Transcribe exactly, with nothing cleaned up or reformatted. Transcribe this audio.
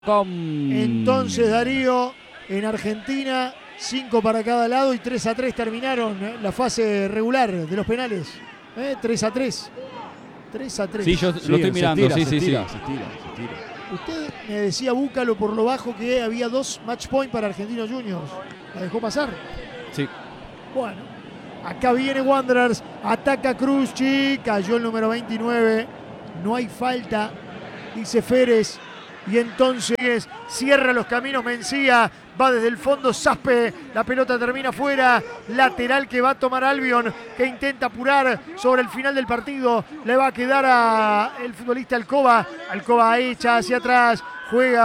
Com... Entonces, Darío, en Argentina, cinco para cada lado y tres a tres terminaron ¿eh? la fase regular de los penales. ¿Eh? tres a tres. tres a tres. Sí, yo Sí, lo estoy mirando, estira, sí, se sí, estira, sí. se estira, se estira. Usted me decía, Búcalo, por lo bajo, que había dos match point para Argentinos Juniors. ¿La dejó pasar? Sí. Bueno, acá viene Wanderers, ataca Kruschi, cayó el número veintinueve, no hay falta, dice Férez, y entonces cierra los caminos Mencía, va desde el fondo Saspe, la pelota termina fuera, lateral que va a tomar Albion, que intenta apurar sobre el final del partido, le va a quedar a el futbolista Alcoba, Alcoba echa hacia atrás, juega